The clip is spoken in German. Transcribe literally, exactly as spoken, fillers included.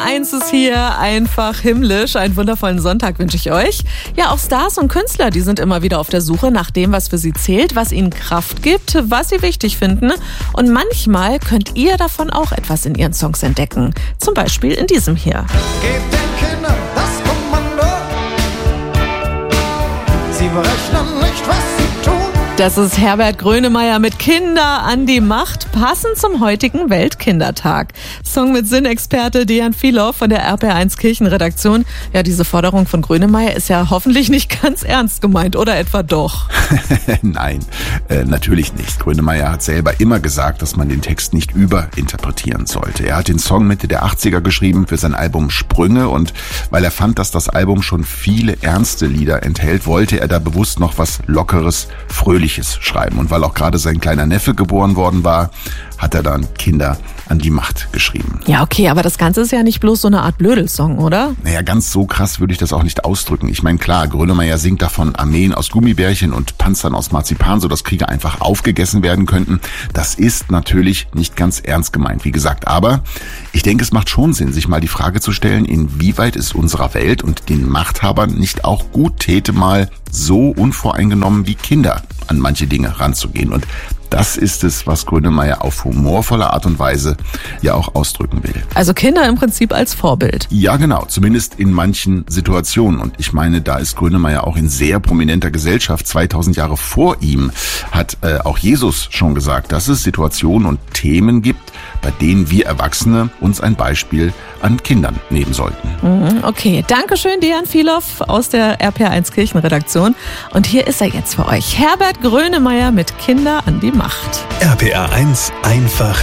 eins ist hier, einfach himmlisch. Einen wundervollen Sonntag wünsche ich euch. Ja, auch Stars und Künstler, die sind immer wieder auf der Suche nach dem, was für sie zählt, was ihnen Kraft gibt, was sie wichtig finden. Und manchmal könnt ihr davon auch etwas in ihren Songs entdecken. Zum Beispiel in diesem hier. Gebt den Kindern das Kommando. Sie berechnen nicht, was sie tun. Das ist Herbert Grönemeyer mit Kinder an die Macht, passend zum heutigen Weltkindertag. Song mit Sinnexperte Dejan Filow von der R P R eins Kirchenredaktion. Ja, diese Forderung von Grönemeyer ist ja hoffentlich nicht ganz ernst gemeint, oder etwa doch? Nein, äh, natürlich nicht. Grönemeyer hat selber immer gesagt, dass man den Text nicht überinterpretieren sollte. Er hat den Song Mitte der achtziger geschrieben für sein Album Sprünge, und weil er fand, dass das Album schon viele ernste Lieder enthält, wollte er da bewusst noch was Lockeres, Fröhliches schreiben. Und weil auch gerade sein kleiner Neffe geboren worden war, hat er dann Kinder an die Macht geschrieben. Ja, okay, aber das Ganze ist ja nicht bloß so eine Art Blödelsong, oder? Naja, ganz so krass würde ich das auch nicht ausdrücken. Ich meine, klar, Grönemeyer singt davon Armeen aus Gummibärchen und Panzern aus Marzipan, sodass Kriege einfach aufgegessen werden könnten. Das ist natürlich nicht ganz ernst gemeint, wie gesagt. Aber ich denke, es macht schon Sinn, sich mal die Frage zu stellen, inwieweit es unserer Welt und den Machthabern nicht auch gut täte, mal so unvoreingenommen wie Kinder an manche Dinge ranzugehen. Und das ist es, was Grönemeyer auf humorvolle Art und Weise ja auch ausdrücken will. Also Kinder im Prinzip als Vorbild. Ja, genau. Zumindest in manchen Situationen. Und ich meine, da ist Grönemeyer auch in sehr prominenter Gesellschaft. zweitausend Jahre vor ihm hat äh, auch Jesus schon gesagt, dass es Situationen und Themen gibt, bei denen wir Erwachsene uns ein Beispiel an Kindern nehmen sollten. Mhm, okay, Dankeschön, Dejan Filow aus der R P R eins Kirchenredaktion. Und hier ist er jetzt für euch. Herbert Grönemeyer mit Kinder an die Macht. R P R eins einfach